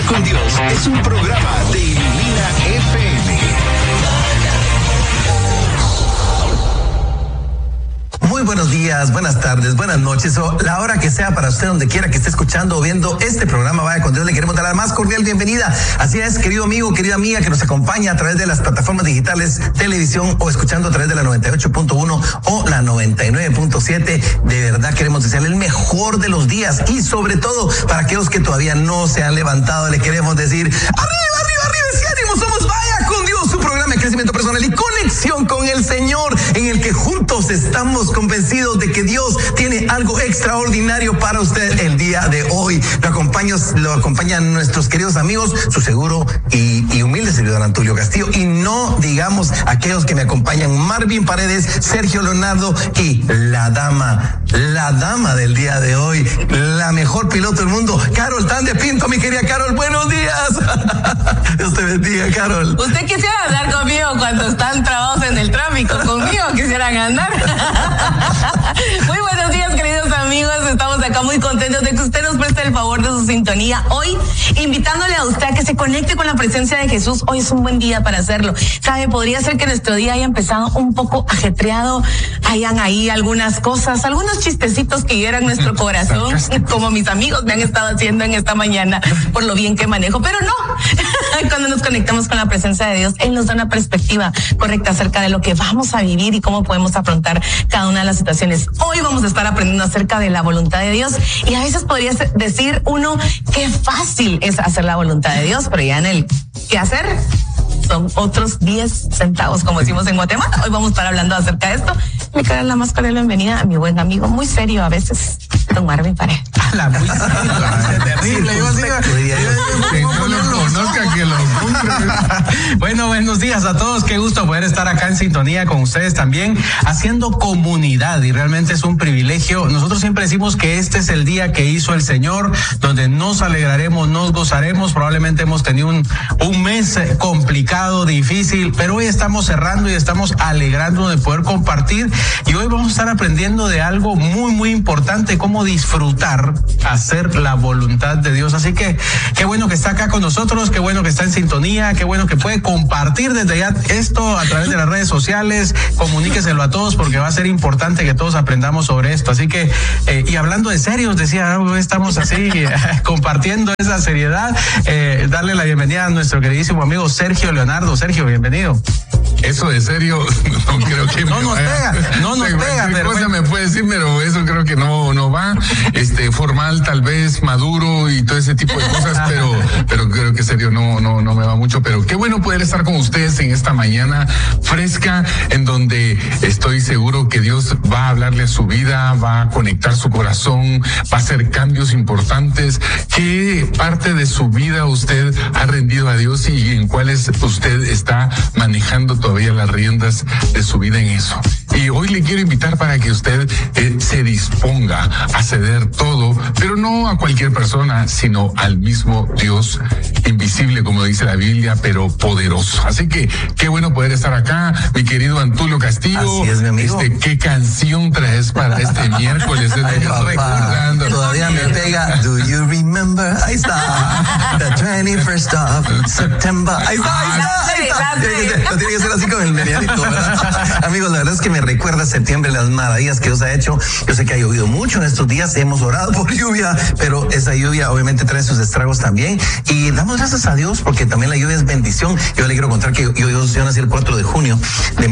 con Dios es un programa de Ilumina FM. Muy buenos días, buenas tardes, buenas noches o la hora que sea para usted, donde quiera que esté escuchando o viendo este programa Vaya con Dios. Le queremos dar la más cordial bienvenida. Así es, querido amigo, querida amiga que nos acompaña a través de las plataformas digitales, televisión o escuchando a través de la 98.1 o la 99.7. De verdad queremos desearle el mejor de los días y sobre todo para aquellos que todavía no se han levantado, le queremos decir arriba, ese ánimo. Somos Vaya con Dios, su programa de crecimiento personal y conexión con el Señor, en el que juntos estamos convencidos de que Dios tiene algo extraordinario para usted el día de hoy. Lo acompañan nuestros queridos amigos, su seguro y humilde servidor Antulio Castillo, y no digamos aquellos que me acompañan: Marvin Paredes, Sergio Leonardo y la dama del día de hoy, la mejor piloto del mundo, Carol Tan de Pinto. Mi querida Carol, buenos días. Dios te bendiga, Carol. ¿Usted quisiera andar conmigo cuando están trabados en el tráfico? Conmigo quisieran andar. Muy buenos días, queridos amigos. Estamos acá muy contentos de que usted nos preste el favor de su sintonía. Hoy, invitándole a usted a que se conecte con la presencia de Jesús. Hoy es un buen día para hacerlo. ¿Sabe? Podría ser que nuestro día haya empezado un poco ajetreado. Hayan ahí algunas cosas, algunos chistecitos que hieran nuestro corazón, como mis amigos me han estado haciendo en esta mañana por lo bien que manejo. Pero no, cuando nos conectamos con la presencia de Dios, Él nos da una perspectiva correcta acerca de lo que vamos a vivir y cómo podemos afrontar cada una de las situaciones. Hoy vamos a estar aprendiendo acerca de la voluntad de Dios, y a veces podría decir uno qué fácil es hacer la voluntad de Dios, pero ya en el qué hacer son otros 10 centavos, como decimos en Guatemala. Hoy vamos a estar hablando acerca de esto. Le quiero dar la más cordial bienvenida a mi buen amigo, muy serio a veces, don Marvin Paredes. Muy terrible. No lo conozca, que lo compre. Bueno, buenos días a todos. Qué gusto poder estar acá en sintonía con ustedes también, haciendo comunidad, y realmente es un privilegio. Nosotros siempre decimos que este es el día que hizo el Señor, donde nos alegraremos, nos gozaremos. Probablemente hemos tenido un mes complicado, difícil, pero hoy estamos cerrando y estamos alegrándonos de poder compartir, y hoy vamos a estar aprendiendo de algo muy, muy importante: cómo disfrutar hacer la voluntad de Dios. Así que qué bueno que está acá con nosotros, qué bueno que está en sintonía, qué bueno que puede compartir desde ya esto a través de las redes sociales. Comuníqueselo a todos, porque va a ser importante que todos aprendamos sobre esto. Así que, y hablando de serios, decía, estamos así compartiendo esa seriedad. Darle la bienvenida a nuestro queridísimo amigo Sergio Leonardo. Sergio, bienvenido. Eso de serio, no creo que no nos pega, pero cosa me puede decir, pero eso creo que no va. Formal, tal vez, maduro y todo ese tipo de cosas, pero creo que serio no me va mucho. Pero qué bueno poder estar con ustedes en esta mañana fresca, en donde estoy seguro que Dios va a hablarle a su vida, va a conectar su corazón, va a hacer cambios importantes. ¿Qué parte de su vida usted ha rendido a Dios y en cuáles usted está manejando todavía las riendas de su vida en eso? Y hoy le quiero invitar para que usted se disponga a ceder todo, pero no a cualquier persona, sino al mismo Dios invisible, como dice la Biblia, pero poderoso. Así que qué bueno poder estar acá, mi querido Antulio Castillo. Así es, mi amigo. ¿Qué canción traes para este miércoles? Recordando. Todavía me pega. Do you remember? Ahí está. The 21st of September. Ahí está. Lo tiene que ser así con el medianito, ¿verdad? Amigos, la verdad es que me recuerda septiembre, las maravillas que Dios ha hecho. Yo sé que ha llovido mucho en estos días, hemos orado por lluvia, pero esa lluvia obviamente trae sus estragos también, y damos gracias a Dios porque también la lluvia es bendición. Yo le quiero contar que yo nací el 4 de junio de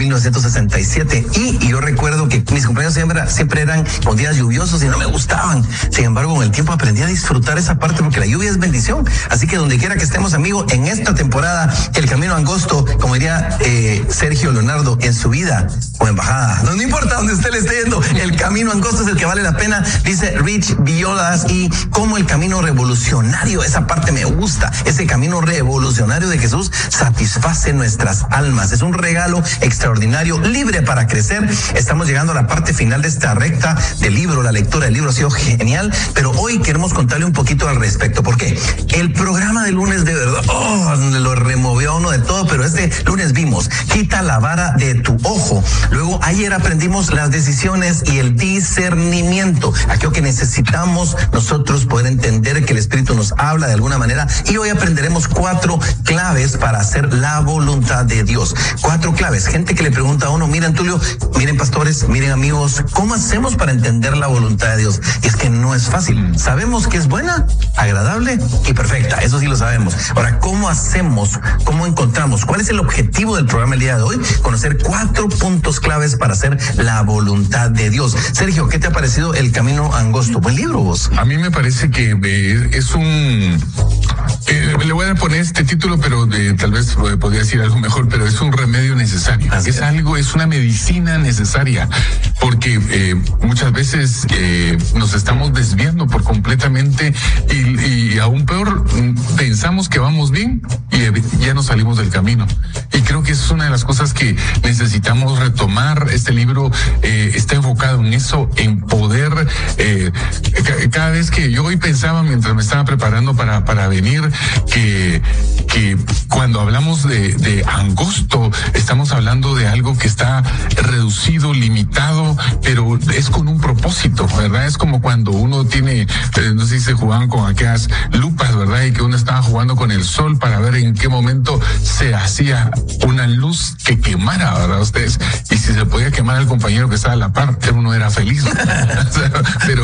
1967 y yo recuerdo que mis cumpleaños siempre eran con días lluviosos y no me gustaban. Sin embargo, con el tiempo aprendí a disfrutar esa parte porque la lluvia es bendición. Así que donde quiera que estemos, amigo, en esta temporada, el camino angosto, como diría Sergio Leonardo, en su vida o embajada, no importa donde usted le esté yendo, el camino angosto es el que vale la pena, dice Rich Violas. Y como el camino revolucionario, esa parte me gusta, ese camino revolucionario de Jesús satisface nuestras almas, es un regalo extraordinario, libre para crecer. Estamos llegando a la parte final de esta recta del libro. La lectura del libro ha sido genial, pero hoy queremos contarle un poquito al respecto. ¿Por qué? El programa de lunes, de verdad, lo removió a uno de todo, pero este lunes vimos: quita la vara de tu ojo. Luego Ayer aprendimos las decisiones y el discernimiento, aquello que necesitamos nosotros poder entender que el Espíritu nos habla de alguna manera, y hoy aprenderemos 4 claves para hacer la voluntad de Dios. 4 claves. Gente que le pregunta a uno, miren Tulio, miren pastores, miren amigos, ¿cómo hacemos para entender la voluntad de Dios? Y es que no es fácil. Sabemos que es buena, agradable y perfecta, eso sí lo sabemos. Ahora, ¿cómo hacemos? ¿Cómo encontramos? ¿Cuál es el objetivo del programa el día de hoy? Conocer 4 puntos claves para hacer la voluntad de Dios. Sergio, ¿qué te ha parecido El Camino Angosto? Buen libro, vos. A mí me parece que es un... le voy a poner este título, pero tal vez podría decir algo mejor, pero es un remedio necesario. Es una medicina necesaria, porque muchas veces nos estamos desviando por completamente y aún peor, pensamos que vamos bien y ya nos salimos del camino. Y creo que es una de las cosas que necesitamos retomar. Este libro está enfocado en eso, en poder, cada vez que yo hoy pensaba mientras me estaba preparando para venir, que cuando hablamos de angosto, estamos hablando de algo que está reducido, limitado, pero es con un propósito, ¿verdad? Es como cuando uno tiene, no sé si se jugaban con aquellas lupas, ¿verdad? Y que uno estaba jugando con el sol para ver en qué momento se hacía una luz que quemara, ¿verdad? Ustedes, y si se podía quemar al compañero que estaba a la par, uno era feliz, ¿no? O sea, pero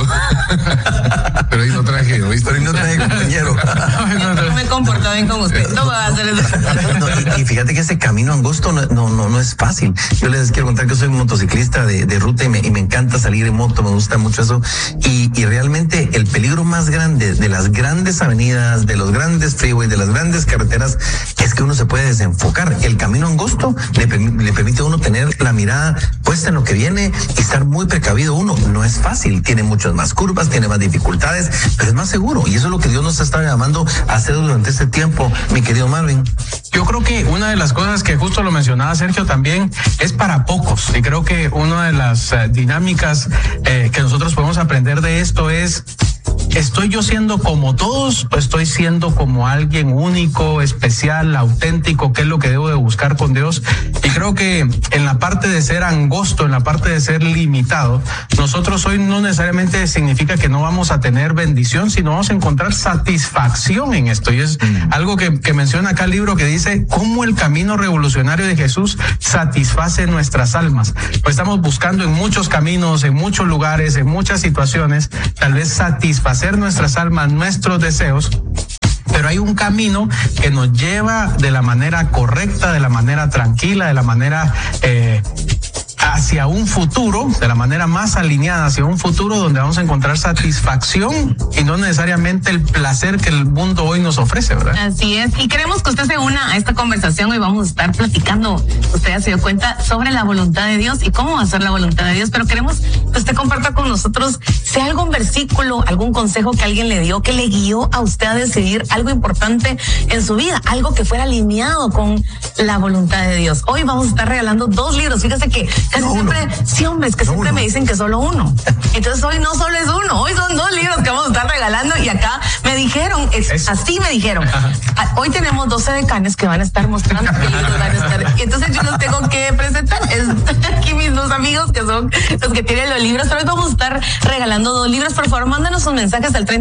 ahí no traje, ¿oíste? Pero ahí no traje compañero. No me comporto bien con usted, no va a hacer eso. Y fíjate que ese camino angosto no es fácil. Yo les quiero contar que soy motociclista de ruta y me encanta salir en moto, me gusta mucho eso. Y realmente el peligro más grande de las grandes avenidas, de los grandes freeways, de las grandes carreteras, es que uno se puede desenfocar. El camino angosto le permite a uno tener la mirada puesta en lo que viene y estar muy precavido. Uno no es fácil, tiene muchas más curvas, tiene más dificultades, pero es más seguro. Y eso es lo que Dios nos está llamando a hacer durante este tiempo, mi querido Marvin. Yo creo que una de las cosas que justo lo mencionaba Sergio también es para pocos, y creo que una de las dinámicas que nosotros podemos aprender de esto es: ¿estoy yo siendo como todos o estoy siendo como alguien único, especial, auténtico? ¿Qué es lo que debo de buscar con Dios? Y creo que en la parte de ser angosto, en la parte de ser limitado, nosotros hoy no necesariamente significa que no vamos a tener bendición, sino vamos a encontrar satisfacción en esto. Y es algo que menciona acá el libro, que dice cómo el camino revolucionario de Jesús satisface nuestras almas. Pues estamos buscando en muchos caminos, en muchos lugares, en muchas situaciones, tal vez satisfacer nuestras almas, nuestros deseos, pero hay un camino que nos lleva de la manera correcta, de la manera tranquila, de la manera hacia un futuro, de la manera más alineada hacia un futuro donde vamos a encontrar satisfacción y no necesariamente el placer que el mundo hoy nos ofrece, ¿verdad? Así es, y queremos que usted se una a esta conversación. Hoy vamos a estar platicando, usted ya se dio cuenta, sobre la voluntad de Dios y cómo hacer la voluntad de Dios, pero queremos que usted comparta con nosotros si hay algún versículo, algún consejo que alguien le dio, que le guió a usted a decidir algo importante en su vida, algo que fuera alineado con la voluntad de Dios. Hoy vamos a estar regalando 2 libros, fíjese que casi siempre, sí, hombres, que siempre me dicen que solo uno. Entonces hoy no solo es uno, hoy son 2 libros que vamos a estar regalando, y acá me dijeron, así me dijeron. Hoy tenemos 12 decanes que van a estar mostrando qué libros van a estar. Y entonces yo los tengo que presentar. Aquí mis 2 amigos que son los que tienen los libros. Pero hoy vamos a estar regalando 2 libros. Por favor, mándanos sus mensajes al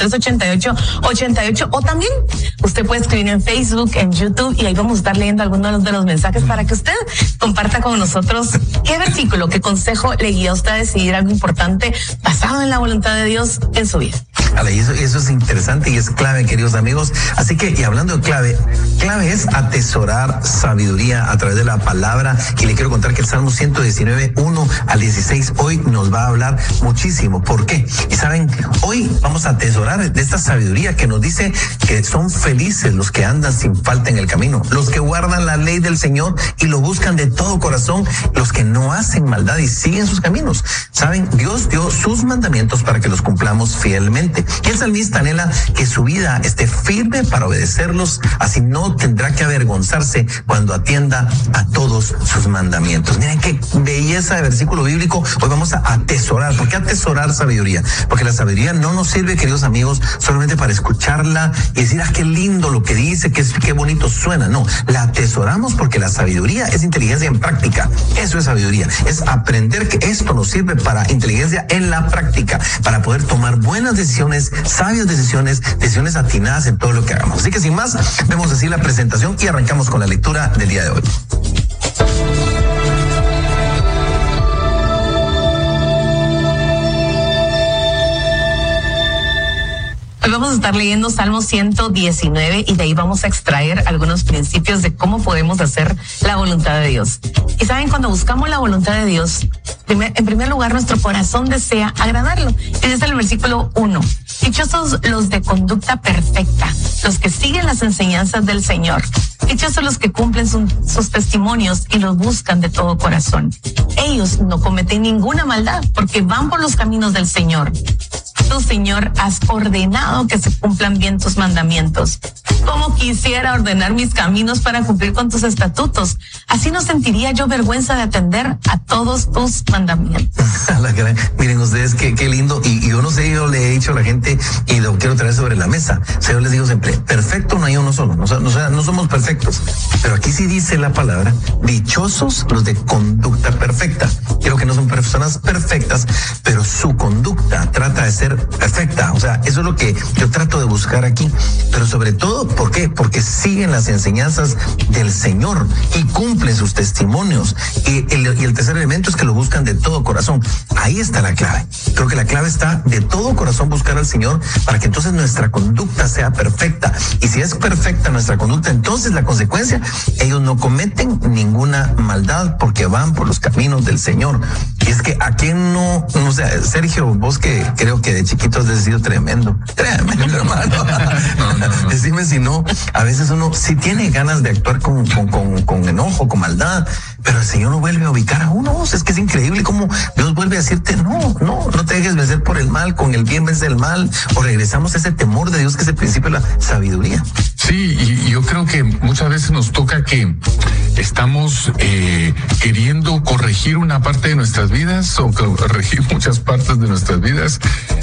3043-8888, o también usted puede escribir en Facebook, en YouTube, y ahí vamos a estar leyendo algunos de los mensajes para que usted comparta con nosotros qué versículo, qué consejo le guía a usted a decidir algo importante basado en la voluntad de Dios en su vida. Vale, y eso es interesante y es clave, queridos amigos. Así que, y hablando de clave es atesorar sabiduría a través de la palabra. Y le quiero contar que el Salmo 119, 1 al 16, hoy nos va a hablar muchísimo. ¿Por qué? Y saben, hoy vamos a atesorar de esta sabiduría que nos dice que son felices los que andan sin falta en el camino, los que guardan la ley del Señor y lo buscan de todo corazón, los que no hacen maldad y siguen sus caminos. Saben, Dios dio sus mandamientos para que los cumplamos fielmente. 7. El salmista anhela que su vida esté firme para obedecerlos, así no tendrá que avergonzarse cuando atienda a todos sus mandamientos. Miren qué belleza de versículo bíblico. Hoy vamos a atesorar. ¿Por qué atesorar sabiduría? Porque la sabiduría no nos sirve, queridos amigos, solamente para escucharla y decir, qué lindo lo que dice, qué bonito suena. No, la atesoramos porque la sabiduría es inteligencia en práctica. Eso es sabiduría. Es aprender que esto nos sirve para inteligencia en la práctica, para poder tomar buenas decisiones, sabias decisiones, decisiones atinadas en todo lo que hagamos. Así que sin más, vemos así la presentación y arrancamos con la lectura del día de hoy. Hoy vamos a estar leyendo Salmo 119 y de ahí vamos a extraer algunos principios de cómo podemos hacer la voluntad de Dios. Y saben, cuando buscamos la voluntad de Dios, en primer lugar, nuestro corazón desea agradarlo. Y dice el versículo 1, dichosos los de conducta perfecta, los que siguen las enseñanzas del Señor. Dichosos los que cumplen sus testimonios y los buscan de todo corazón. Ellos no cometen ninguna maldad porque van por los caminos del Señor. Tú, Señor, has ordenado que se cumplan bien tus mandamientos. Cómo quisiera ordenar mis caminos para cumplir con tus estatutos. Así no sentiría yo vergüenza de atender a todos tus mandamientos. Miren ustedes qué lindo. Y yo no sé, yo le he dicho a la gente y lo quiero traer sobre la mesa. O sea, yo les digo siempre, perfecto no hay uno solo. O sea, no somos perfectos. Pero aquí sí dice la palabra, dichosos los de conducta perfecta. Creo que no son personas perfectas, pero su conducta trata de ser perfecta. O sea, eso es lo que yo trato de buscar aquí. Pero sobre todo, ¿por qué? Porque siguen las enseñanzas del Señor y cumplen sus testimonios. Y el tercer elemento es que lo buscan de todo corazón. Ahí está la clave. Creo que la clave está de todo corazón buscar al Señor para que entonces nuestra conducta sea perfecta. Y si es perfecta nuestra conducta, entonces la consecuencia, ellos no cometen ninguna maldad porque van por los caminos del Señor. Y es que a quién no sé, Sergio, vos que creo que de chiquito has sido tremendo, hermano. No. Decime si no, a veces uno sí tiene ganas de actuar con enojo, con maldad, pero el Señor no vuelve a ubicar a uno. Es que es increíble cómo Dios vuelve a decirte, no te dejes vencer por el mal, con el bien vence el mal, o regresamos a ese temor de Dios que es el principio de la sabiduría. Sí, y yo creo que muchas veces nos toca que estamos queriendo corregir una parte de nuestras vidas o corregir muchas partes de nuestras vidas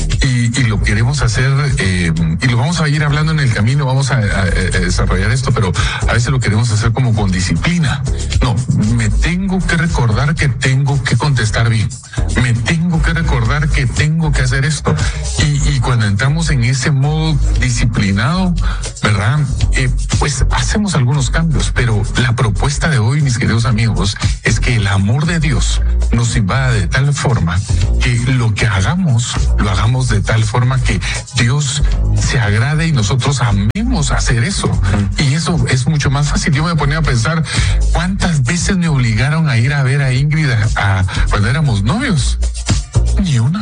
y lo queremos hacer y lo vamos a ir hablando en el camino, vamos a desarrollar esto, pero a veces lo queremos hacer como con disciplina. No, me tengo que recordar que tengo que contestar bien, me tengo que recordar que tengo que hacer esto y cuando entramos en ese modo disciplinado, ¿verdad? Pues hacemos algunos cambios, pero la propuesta de hoy, mis queridos amigos, es que el amor de Dios nos invada de tal forma que lo que hagamos, lo hagamos de tal forma que Dios se agrade y nosotros amemos hacer eso. Y eso es mucho más fácil. Yo me ponía a pensar cuántas veces me obligaron a ir a ver a Ingrid cuando éramos novios. Ni una.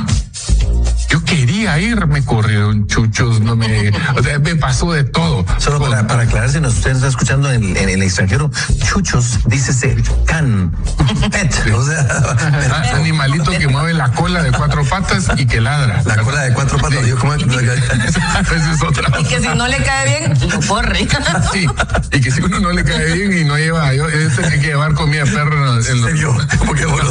Yo quería ir, me corrieron chuchos, me pasó de todo. Solo para aclarar, si usted está escuchando en el extranjero, chuchos, dícese can, pet, o sea, animalito que mueve la cola de 4 patas y que ladra. La cola de 4 patas, sí. Esa es otra. Y que si no le cae bien, lo corre. Sí, y que si uno no le cae bien y no lleva, yo tenía que llevar comida de perro en los... Sergio, porque bueno,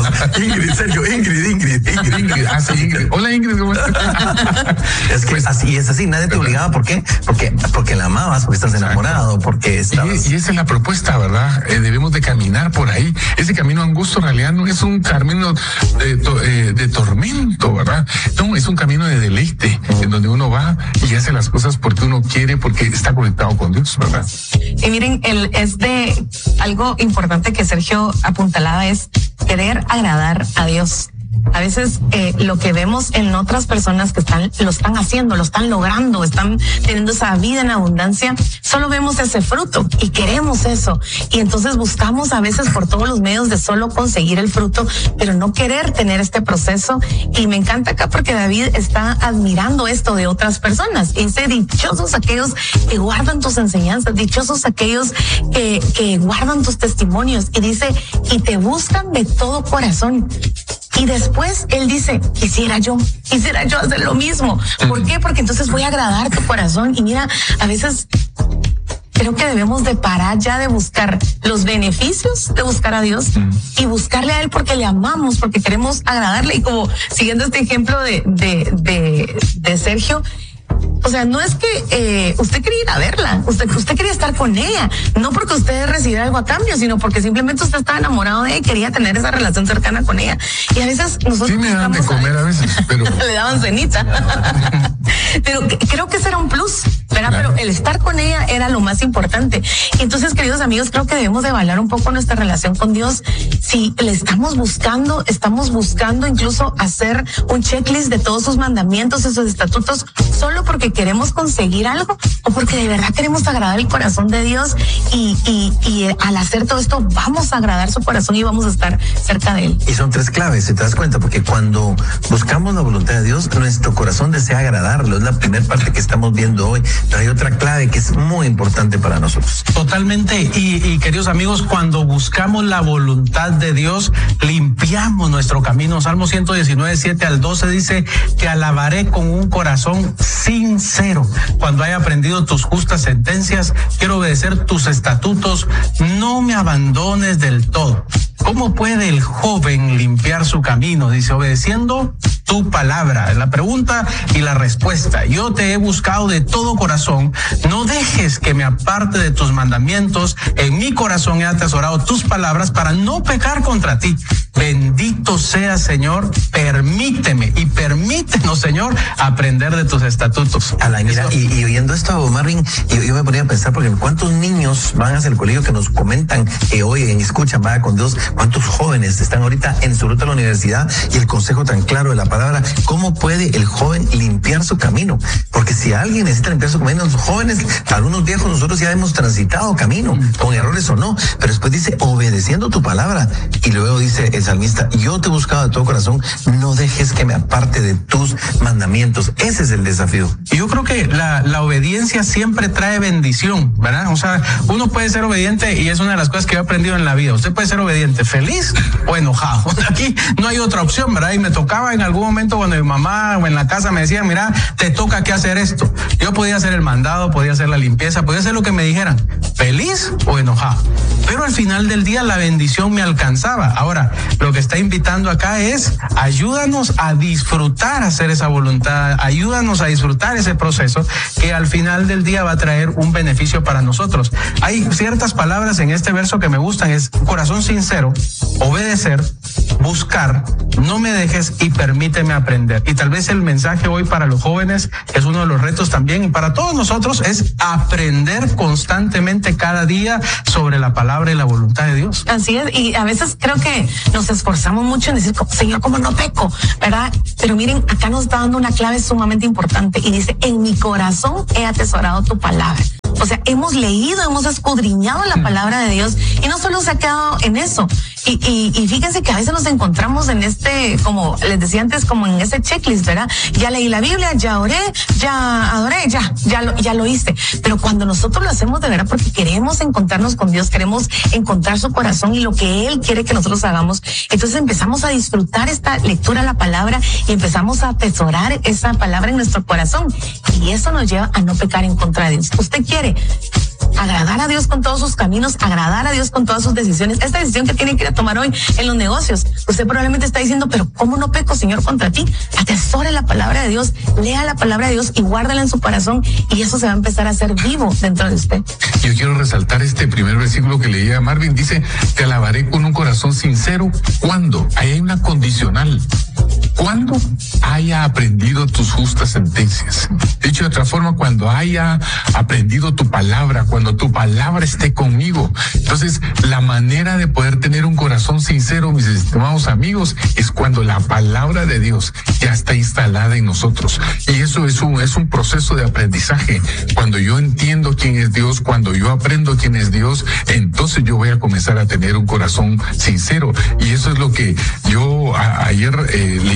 Ingrid. Ah, sí, Ingrid. Hola, Ingrid, ¿cómo estás? Es que pues, así es así, nadie te obligaba. ¿Por qué? Porque la amabas, porque estás enamorado, porque estabas... Y esa es la propuesta, ¿verdad? Debemos de caminar por ahí. Ese camino angosto en realidad no es un camino de tormento, ¿verdad? No, es un camino de deleite, en donde uno va y hace las cosas porque uno quiere, porque está conectado con Dios, ¿verdad? Y miren, algo importante que Sergio apuntalaba es querer agradar a Dios. A veces lo que vemos en otras personas que lo están haciendo, lo están logrando, están teniendo esa vida en abundancia, solo vemos ese fruto y queremos eso. Y entonces buscamos a veces por todos los medios de solo conseguir el fruto, pero no querer tener este proceso. Y me encanta acá porque David está admirando esto de otras personas. Y dice, dichosos aquellos que guardan tus enseñanzas, dichosos aquellos que guardan tus testimonios. Y dice, y te buscan de todo corazón. Y después él dice, quisiera yo hacer lo mismo. ¿Por qué? Porque entonces voy a agradar tu corazón. Y mira, a veces creo que debemos de parar ya de buscar los beneficios de buscar a Dios y buscarle a Él porque le amamos, porque queremos agradarle. Y como siguiendo este ejemplo de Sergio, o sea, no es que usted quería ir a verla, usted quería estar con ella, no porque usted recibiera algo a cambio, sino porque simplemente usted estaba enamorado de ella y quería tener esa relación cercana con ella. Y a veces nosotros... Sí me dan de comer a veces, pero... Le daban cenita. Pero creo que ese era un plus, ¿verdad? Claro. Pero el estar con ella era lo más importante. Y entonces, queridos amigos, creo que debemos de evaluar un poco nuestra relación con Dios. Si le estamos buscando incluso hacer un checklist de todos sus mandamientos y sus estatutos solo porque queremos conseguir algo o porque de verdad queremos agradar el corazón de Dios y al hacer todo esto vamos a agradar su corazón y vamos a estar cerca de Él. Y son 3 claves, si te das cuenta, porque cuando buscamos la voluntad de Dios, nuestro corazón desea agradarlo. Es la primera parte que estamos viendo hoy, pero hay otra clave que es muy importante para nosotros. Totalmente, y queridos amigos, cuando buscamos la voluntad de Dios, limpiamos nuestro camino. Salmo 119, 7 al 12 dice, te alabaré con un corazón sincero. Cuando haya aprendido tus justas sentencias, quiero obedecer tus estatutos, no me abandones del todo. ¿Cómo puede el joven limpiar su camino? Dice, obedeciendo tu palabra. La pregunta y la respuesta. Yo te he buscado de todo corazón. No dejes que me aparte de tus mandamientos. En mi corazón he atesorado tus palabras para no pecar contra ti. Bendito sea, Señor. Permítenos, Señor, aprender de tus estatutos. Mira, y oyendo esto, Marvin, yo me ponía a pensar, porque ¿cuántos niños van hacia el colegio que nos comentan que oyen y escuchan, va con Dios? ¿Cuántos jóvenes están ahorita en su ruta a la universidad? Y el consejo tan claro de la palabra, ¿cómo puede el joven limpiar su camino? Porque si alguien necesita limpiar su camino, los jóvenes, algunos viejos, nosotros ya hemos transitado camino, con errores o no, pero después dice, obedeciendo tu palabra. Y luego dice el salmista, yo te he buscado de todo corazón, no dejes que me aparte de tus mandamientos. Ese es el desafío. Y yo creo que la obediencia siempre trae bendición, ¿verdad? O sea, uno puede ser obediente y es una de las cosas que he aprendido en la vida. Usted puede ser obediente feliz o enojado. Aquí no hay otra opción, ¿verdad? Y me tocaba en algún momento cuando mi mamá o en la casa me decían, mira, te toca que hacer esto. Yo podía hacer el mandado, podía hacer la limpieza, podía hacer lo que me dijeran, feliz o enojado. Pero al final del día la bendición me alcanzaba. Ahora, lo que está invitando acá es, ayúdanos a disfrutar hacer esa voluntad, ayúdanos a disfrutar ese proceso que al final del día va a traer un beneficio para nosotros. Hay ciertas palabras en este verso que me gustan, es corazón sincero, obedecer, buscar, no me dejes y permíteme aprender. Y tal vez el mensaje hoy para los jóvenes, que es uno de los retos también, y para todos nosotros, es aprender constantemente cada día sobre la palabra y la voluntad de Dios. Así es, y a veces creo que nos esforzamos mucho en decir, Señor, ¿cómo no peco? ¿Verdad? Pero miren, acá nos está dando una clave sumamente importante y dice, en mi corazón he atesorado tu palabra. O sea, hemos leído, hemos escudriñado la palabra de Dios y no solo se ha quedado en eso. Y fíjense que a veces nos encontramos en como les decía antes, como en ese checklist, ¿verdad? Ya leí la Biblia, ya oré, ya adoré, ya lo hice. Pero cuando nosotros lo hacemos de verdad porque queremos encontrarnos con Dios, queremos encontrar su corazón y lo que Él quiere que nosotros hagamos, entonces empezamos a disfrutar esta lectura de la palabra y empezamos a atesorar esa palabra en nuestro corazón. Y eso nos lleva a no pecar en contra de Dios. Usted quiere agradar a Dios con todos sus caminos, agradar a Dios con todas sus decisiones. Esta decisión que tiene que ir a tomar hoy en los negocios, usted probablemente está diciendo, pero ¿cómo no peco, Señor, contra ti? Atesore la palabra de Dios, lea la palabra de Dios y guárdala en su corazón y eso se va a empezar a hacer vivo dentro de usted. Yo quiero resaltar este primer versículo que leía Marvin, dice, te alabaré con un corazón sincero. ¿Cuándo? Ahí hay una condicional. Cuando haya aprendido tus justas sentencias. Dicho de otra forma, cuando haya aprendido tu palabra, cuando tu palabra esté conmigo. Entonces, la manera de poder tener un corazón sincero, mis estimados amigos, es cuando la palabra de Dios ya está instalada en nosotros. Y eso es un proceso de aprendizaje. Cuando yo entiendo quién es Dios, cuando yo aprendo quién es Dios, entonces yo voy a comenzar a tener un corazón sincero. Y eso es lo que yo ayer leí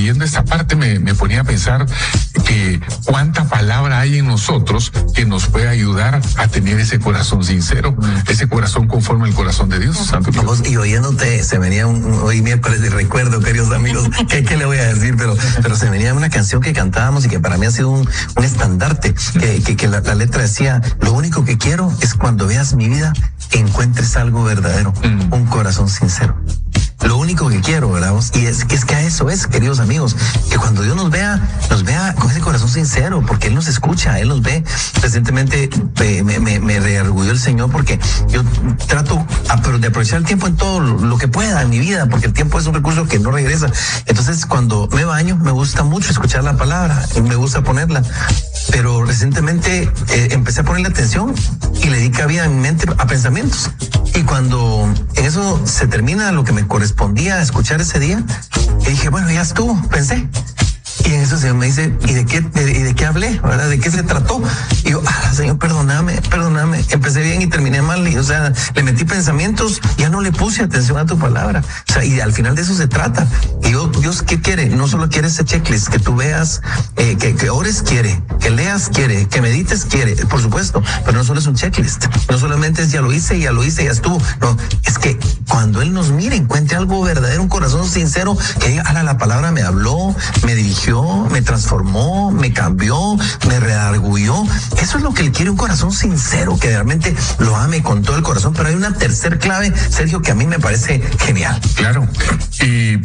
leyendo esta parte me ponía a pensar que cuánta palabra hay en nosotros que nos puede ayudar a tener ese corazón sincero, ese corazón conforme al corazón de Dios. Santo Dios. Y oyéndote, se venía hoy miércoles de recuerdo, queridos amigos, ¿qué le voy a decir? Pero se venía una canción que cantábamos y que para mí ha sido un estandarte, que la letra decía: lo único que quiero es cuando veas mi vida, encuentres algo verdadero, un corazón sincero. Lo único que quiero, ¿verdad? Y es que a eso es, queridos amigos, que cuando Dios nos vea con ese corazón sincero, porque Él nos escucha, Él nos ve. Recientemente me reargulló el Señor porque yo trato de aprovechar el tiempo en todo lo que pueda en mi vida, porque el tiempo es un recurso que no regresa. Entonces, cuando me baño, me gusta mucho escuchar la palabra y me gusta ponerla. Pero recientemente empecé a ponerle atención y le di cabida en mi mente a pensamientos. Y cuando en eso se termina lo que me correspondía a escuchar ese día, y dije, bueno, ya estuvo, pensé. Y en eso el Señor me dice, ¿y de qué hablé? ¿Verdad? ¿De qué se trató? Y yo, Señor, perdóname. Empecé bien y terminé mal. Y, le metí pensamientos, ya no le puse atención a tu palabra. Y al final de eso se trata. Y Dios, ¿qué quiere? No solo quiere ese checklist, que tú veas, que ores quiere, que leas quiere, que medites quiere, por supuesto. Pero no solo es un checklist. No solamente es ya lo hice, ya estuvo. No, es que cuando Él nos mire, encuentre algo verdadero, un corazón sincero, que diga, la palabra me habló, me dirigió, me transformó, me cambió, me redargulló. Eso es lo que Él quiere, un corazón sincero, que realmente lo ame con todo el corazón. Pero hay una tercer clave, Sergio, que a mí me parece genial. Claro. Y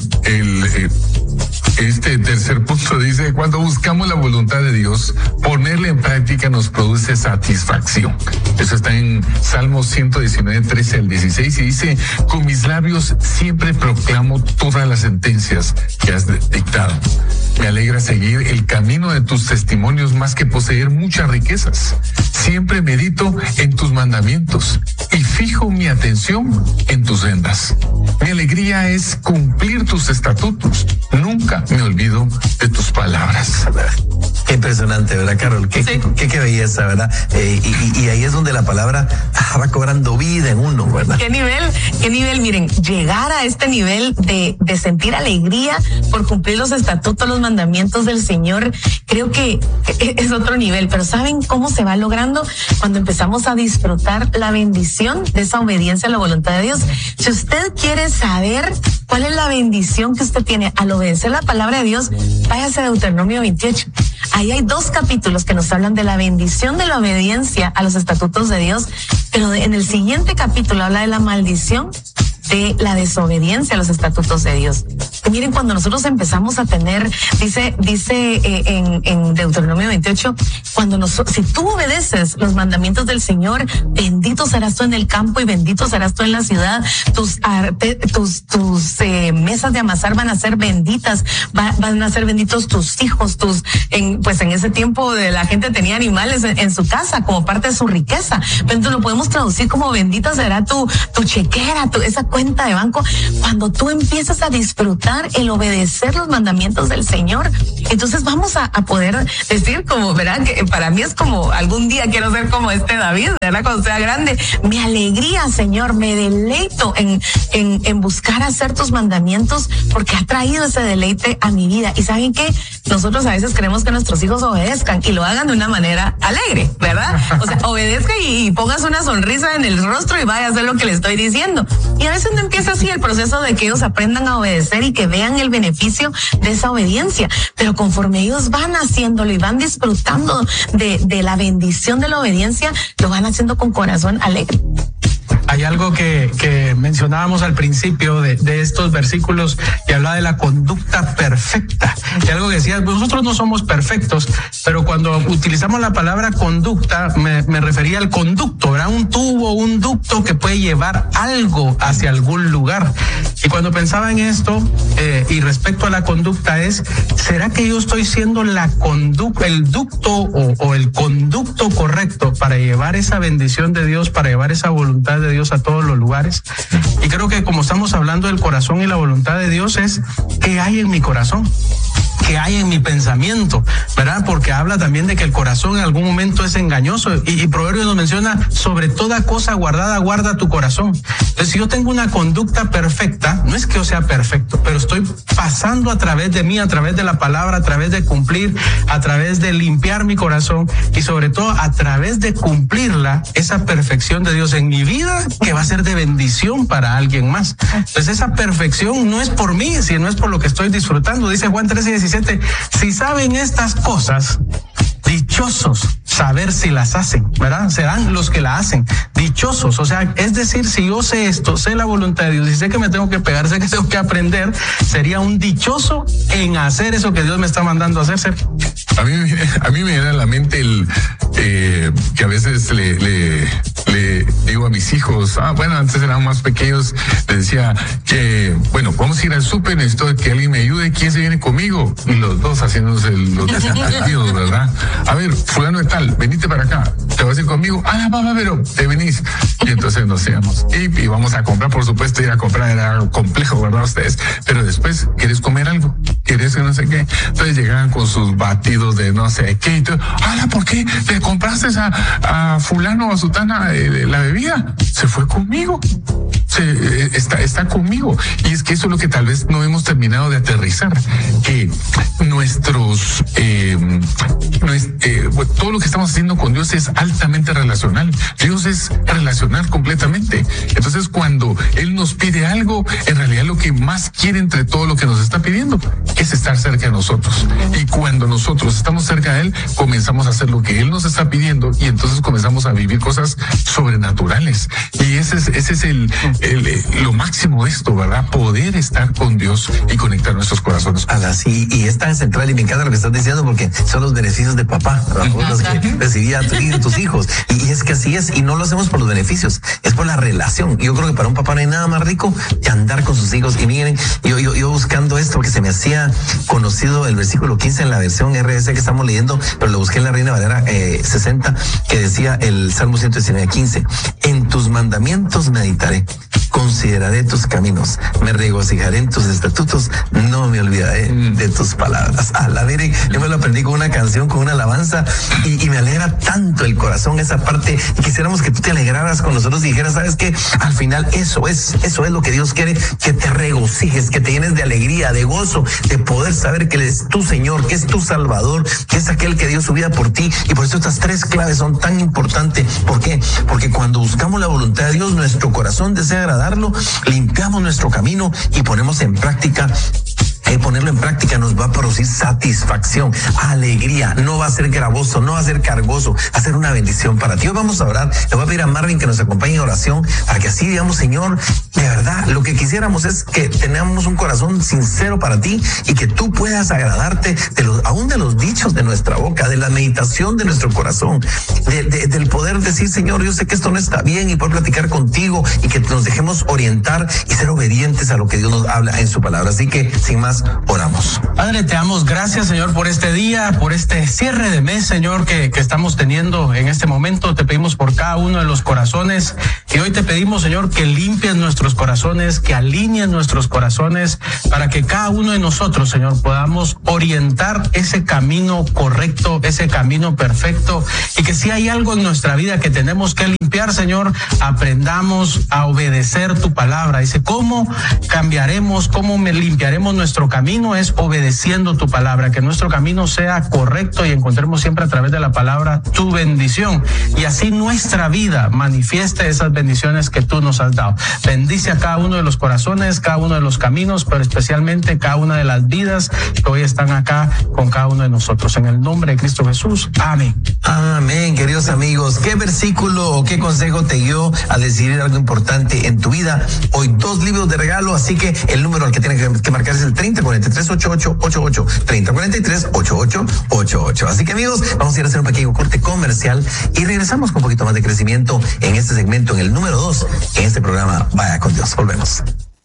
este tercer punto dice: cuando buscamos la voluntad de Dios, ponerla en práctica nos produce satisfacción. Eso está en Salmos 119, 13 al 16, y dice: con mis labios siempre proclamo todas las sentencias que has dictado. Me alegra seguir el camino de tus testimonios más que poseer muchas riquezas. Siempre medito en tus mandamientos y fijo mi atención en tus sendas. Mi alegría es cumplir tus estatutos. Nunca me olvido de tus palabras. Qué impresionante, ¿verdad, Carol? Qué belleza, ¿verdad? Y ahí es donde la palabra va cobrando vida en uno, ¿verdad? ¿Qué nivel? Miren, llegar a este nivel de sentir alegría por cumplir los estatutos, los mandamientos del Señor, creo que es otro nivel. Pero ¿saben cómo se va logrando? Cuando empezamos a disfrutar la bendición de esa obediencia a la voluntad de Dios. Si usted quiere saber cuál es la bendición que usted tiene al obedecer la palabra de Dios, váyase a Deuteronomio 28. Ahí hay 2 capítulos que nos hablan de la bendición de la obediencia a los estatutos de Dios, pero en el siguiente capítulo habla de la maldición de la desobediencia a los estatutos de Dios. Y miren, cuando nosotros empezamos a tener, dice en Deuteronomio 28, si tú obedeces los mandamientos del Señor, bendito serás tú en el campo y bendito serás tú en la ciudad. Tus mesas de amasar van a ser benditas, van a ser benditos tus hijos, en ese tiempo la gente tenía animales en su casa como parte de su riqueza. Pero entonces lo podemos traducir como bendita será tu chequera, esa cuenta de banco. Cuando tú empiezas a disfrutar el obedecer los mandamientos del Señor, entonces vamos a poder decir, como verán, que para mí es como algún día quiero ser como David, ¿verdad? Cuando sea grande, mi alegría, Señor, me deleito en buscar hacer tus mandamientos, porque ha traído ese deleite a mi vida. Y ¿saben qué? Nosotros a veces queremos que nuestros hijos obedezcan y lo hagan de una manera alegre, ¿verdad? O sea, obedezca y pongas una sonrisa en el rostro y vaya a hacer lo que le estoy diciendo. Y a veces no empieza así el proceso de que ellos aprendan a obedecer y que vean el beneficio de esa obediencia. Pero conforme ellos van haciéndolo y van disfrutando de la bendición de la obediencia, lo van haciendo con corazón alegre. Hay algo que mencionábamos al principio de estos versículos que habla de la conducta perfecta. Y algo que decía, nosotros no somos perfectos, pero cuando utilizamos la palabra conducta, me refería al conducto, ¿verdad? Un tubo, un ducto que puede llevar algo hacia algún lugar. Y cuando pensaba en esto, y respecto a la conducta ¿será que yo estoy siendo el ducto o el conducto correcto para llevar esa bendición de Dios, para llevar esa voluntad de Dios a todos los lugares? Y creo que como estamos hablando del corazón y la voluntad de Dios, es ¿qué hay en mi corazón? que hay en mi pensamiento, ¿verdad? Porque habla también de que el corazón en algún momento es engañoso y Proverbios nos menciona, sobre toda cosa guardada, guarda tu corazón. Entonces, si yo tengo una conducta perfecta, no es que yo sea perfecto, pero estoy pasando a través de mí, a través de la palabra, a través de cumplir, a través de limpiar mi corazón y sobre todo a través de cumplirla, esa perfección de Dios en mi vida que va a ser de bendición para alguien más. Entonces, esa perfección no es por mí, sino es por lo que estoy disfrutando. Dice Juan 13:17, si saben estas cosas, dichosos saber si las hacen, ¿verdad? Serán los que la hacen, dichosos. O sea, es decir, si yo sé esto, sé la voluntad de Dios y sé que me tengo que pegar, sé que tengo que aprender, sería un dichoso en hacer eso que Dios me está mandando a hacer. A mí me viene a la mente que a veces le digo a mis hijos, antes eran más pequeños, les decía que, vamos a ir al súper, necesito que alguien me ayude, ¿quién se viene conmigo? Y los dos haciéndose los desentendidos, ¿verdad? A ver, fulano de tal, venite para acá, ¿te vas a ir conmigo? Papá, pero te venís. Y entonces nos íbamos y vamos a comprar, por supuesto, ir a comprar era complejo, ¿verdad? Ustedes, pero después, ¿quieres comer algo? ¿Quieres que no sé qué? Entonces llegaban con sus batidos de no sé qué, y todo, ¿por qué le compraste a fulano o a sutana la bebida? Se fue conmigo. Está conmigo. Y es que eso es lo que tal vez no hemos terminado de aterrizar, que todo lo que estamos haciendo con Dios es altamente relacional. Dios es relacional completamente. Entonces, cuando Él nos pide algo, en realidad lo que más quiere entre todo lo que nos está pidiendo es estar cerca de nosotros. Y cuando nosotros estamos cerca de Él, comenzamos a hacer lo que Él nos está pidiendo y entonces comenzamos a vivir cosas sobrenaturales. Y ese es lo máximo de esto, ¿verdad? Poder estar con Dios y conectar nuestros corazones. Sí, y es tan central y me encanta lo que estás diciendo porque son los beneficios de papá, los que recibían tus hijos. Y es que así es, y no lo hacemos por los beneficios, es por la relación. Yo creo que para un papá no hay nada más rico que andar con sus hijos. Y miren, yo buscando esto porque se me hacía conocido el versículo 15 en la versión RS que estamos leyendo, pero lo busqué en la Reina Valera 60, que decía el Salmo 119:15, en tus mandamientos meditaré, consideraré tus caminos, me regocijaré en tus estatutos, no me olvidaré de tus palabras. Yo me lo aprendí con una canción, con una alabanza, y me alegra tanto el corazón esa parte, y quisiéramos que tú te alegraras con nosotros y dijeras, ¿sabes qué? Al final eso es lo que Dios quiere, que te regocijes, que te llenes de alegría, de gozo, de poder saber que Él es tu Señor, que es tu Salvador, que es aquel que dio su vida por ti. Y por eso estas tres claves son tan importantes. ¿Por qué? Porque cuando buscamos la voluntad de Dios, nuestro corazón desea agradarlo, limpiamos nuestro camino y ponemos en práctica. Ponerlo en práctica nos va a producir satisfacción, alegría, no va a ser gravoso, no va a ser cargoso, va a ser una bendición para ti. Hoy vamos a orar, le voy a pedir a Marvin que nos acompañe en oración para que así digamos, Señor, de verdad, lo que quisiéramos es que tengamos un corazón sincero para ti y que tú puedas agradarte aún de los dichos de nuestra boca, de la meditación de nuestro corazón, del poder decir, Señor, yo sé que esto no está bien y poder platicar contigo y que nos dejemos orientar y ser obedientes a lo que Dios nos habla en su palabra. Así que, sin más, oramos. Padre, te damos gracias, Señor, por este día, por este cierre de mes, Señor, que estamos teniendo en este momento. Te pedimos por cada uno de los corazones y hoy te pedimos, Señor, que limpies nuestros corazones, que alinees nuestros corazones para que cada uno de nosotros, Señor, podamos orientar ese camino correcto, ese camino perfecto, y que si hay algo en nuestra vida que tenemos que limpiar, Señor, aprendamos a obedecer tu palabra. Dice, ¿cómo cambiaremos, cómo limpiaremos nuestro camino? Es obedeciendo tu palabra, que nuestro camino sea correcto y encontremos siempre a través de la palabra tu bendición, y así nuestra vida manifieste esas bendiciones que tú nos has dado. Bendice a cada uno de los corazones, cada uno de los caminos, pero especialmente cada una de las vidas que hoy están acá con cada uno de nosotros. En el nombre de Cristo Jesús. Amén. Amén, queridos amigos. ¿Qué versículo o qué consejo te guió a decidir algo importante en tu vida? Hoy 2 libros de regalo, así que el número al que tiene que marcar es el 3043-8888, 3043-8888. Así que, amigos, vamos a ir a hacer un pequeño corte comercial y regresamos con un poquito más de crecimiento en este segmento, en el número 2, en este programa Vaya con Dios. Volvemos.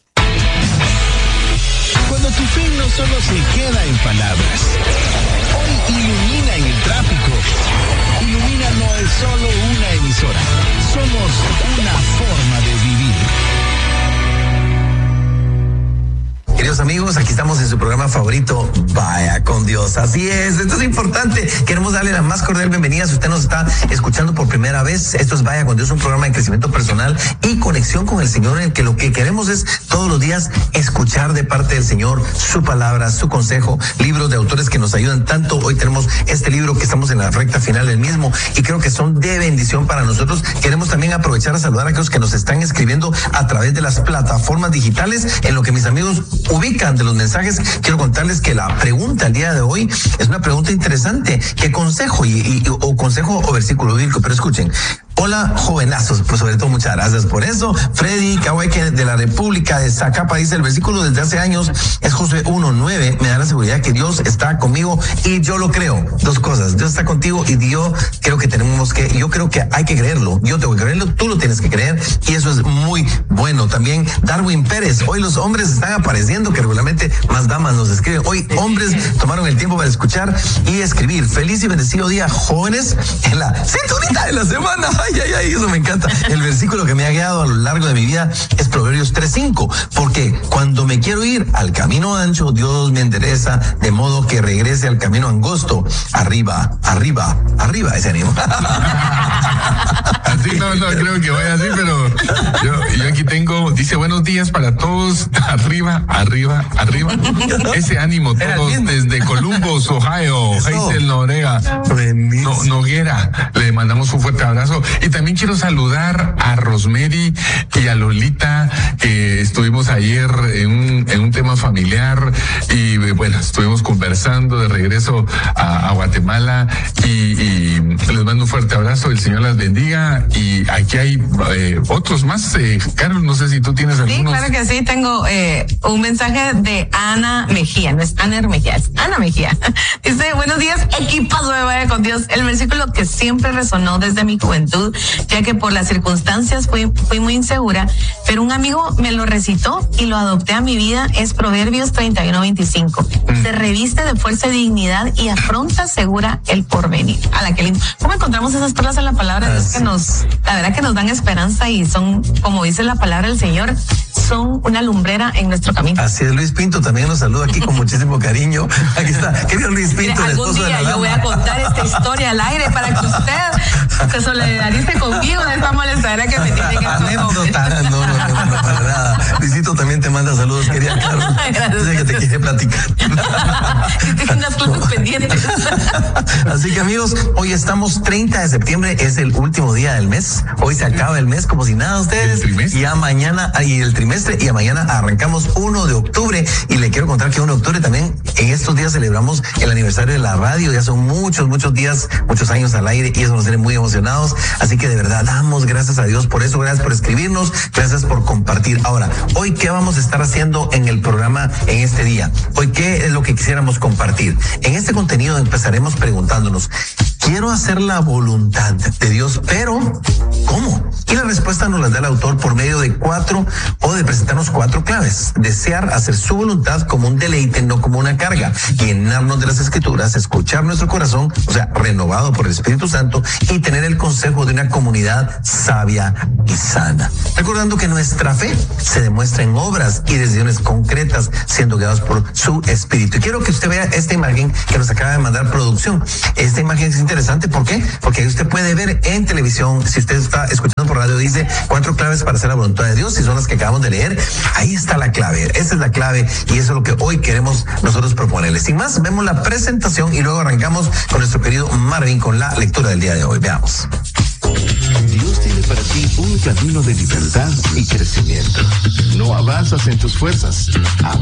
Cuando tu fe no solo se queda en palabras, hoy ilumina en el tráfico. Ilumina no es solo una emisora, somos una forma de vivir. Queridos amigos, aquí estamos en en su programa favorito, Vaya con Dios. Así es, esto es importante. Queremos darle la más cordial bienvenida si usted nos está escuchando por primera vez. Esto es Vaya con Dios, un programa de crecimiento personal y conexión con el Señor, en el que lo que queremos es todos los días escuchar de parte del Señor su palabra, su consejo, libros de autores que nos ayudan tanto. Hoy tenemos este libro que estamos en la recta final del mismo y creo que son de bendición para nosotros. Queremos también aprovechar a saludar a aquellos que nos están escribiendo a través de las plataformas digitales. En lo que mis amigos ubican de los mensajes, quiero contarles que la pregunta el día de hoy es una pregunta interesante. ¿Qué consejo o consejo o versículo bíblico? Pero escuchen. Hola, jovenazos, pues sobre todo muchas gracias por eso. Freddy Cahueque de la República de Zacapa dice: el versículo desde hace años es Josué 1:9, me da la seguridad que Dios está conmigo y yo lo creo. Dos cosas, Dios está contigo y yo creo que hay que creerlo. Yo tengo que creerlo, tú lo tienes que creer y eso es muy bueno. También Darwin Pérez: hoy los hombres están apareciendo, que regularmente más damas nos escriben. Hoy hombres tomaron el tiempo para escuchar y escribir. Feliz y bendecido día, jóvenes, en la sintonía de la semana. Ay, eso me encanta. El versículo que me ha guiado a lo largo de mi vida es Proverbios 3:5, porque cuando me quiero ir al camino ancho, Dios me endereza de modo que regrese al camino angosto. Arriba, arriba, arriba, ese ánimo. Así no creo que vaya así, pero yo aquí tengo, dice: buenos días para todos, arriba, arriba, arriba. Ese ánimo, todos desde Columbus, Ohio. Hazel Noguera, le mandamos un fuerte abrazo. Y también quiero saludar a Rosemary y a Lolita, que estuvimos ayer en un tema familiar y bueno, estuvimos conversando de regreso a Guatemala y les mando un fuerte abrazo, el Señor las bendiga. Y aquí hay otros más. Carol, no sé si tú tienes algunos. Sí, claro que sí, tengo un mensaje de Ana Mejía, no es Ana Mejía, es Ana Mejía. Dice: buenos días, equipazo de Vaya con Dios. El versículo que siempre resonó desde mi juventud, ya que por las circunstancias fui muy insegura, pero un amigo me lo recitó y lo adopté a mi vida, es Proverbios 31:25. Se reviste de fuerza y dignidad y afronta segura el porvenir. A la que lindo. ¿Cómo encontramos esas cosas en la palabra de Dios la verdad que nos dan esperanza y son, como dice la palabra del Señor, son una lumbrera en nuestro camino? Así es, Luis Pinto también nos saluda aquí con muchísimo cariño. Aquí está, querido Luis Pinto. Mira, algún día yo voy a contar esta historia al aire para que usted se solidarice conmigo de esta molestadera que me tiene que anécdota. No, para nada. Luisito también te manda saludos, querida Carlos. Dice que te quiere platicar. Que tengas cosas pendientes. Así que amigos, hoy estamos 30 de septiembre, es el último día del mes. Hoy se acaba el mes como si nada, ustedes. Y a mañana, y el trimestre, y a mañana arrancamos 1 de octubre. Y le quiero contar que 1 de octubre también, en estos días celebramos el aniversario de la radio. Ya son muchos días, muchos años al aire y eso nos tiene muy emocionados. Así que de verdad damos gracias a Dios por eso. Gracias por escribirnos, gracias por compartir. Ahora, hoy, ¿qué vamos a estar haciendo en el programa en este día? Hoy, ¿qué es lo que quisiéramos compartir? En este contenido empezaremos preguntándonos: quiero hacer la voluntad de Dios, pero ¿cómo? Y la respuesta nos la da el autor por medio de presentarnos 4 claves. Desear hacer su voluntad como un deleite, no como una carga. Llenarnos de las Escrituras, escuchar nuestro corazón, o sea, renovado por el Espíritu Santo, y tener el consejo de una comunidad sabia y sana. Recordando que nuestra fe se demuestra en obras y decisiones concretas, siendo guiados por su Espíritu. Y quiero que usted vea esta imagen que nos acaba de mandar producción. Esta imagen es interesante, ¿por qué? Porque ahí usted puede ver en televisión, si usted está escuchando por radio, dice 4 claves para hacer la voluntad de Dios, y son las que acabamos de leer. Ahí está la clave, esa es la clave, y eso es lo que hoy queremos nosotros proponerles. Sin más, vemos la presentación y luego arrancamos con nuestro querido Marvin con la lectura del día de hoy. Veamos. Dios tiene para ti un camino de libertad y crecimiento. No avanzas en tus fuerzas.